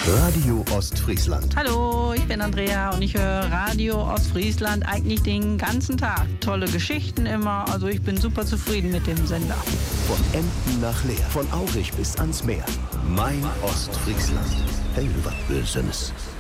Radio Ostfriesland. Hallo, ich bin Andrea und ich höre Radio Ostfriesland eigentlich den ganzen Tag. Tolle Geschichten immer, also ich bin super zufrieden mit dem Sender. Von Emden nach Leer, von Aurich bis ans Meer. Mein Ostfriesland. Hey, was Böses.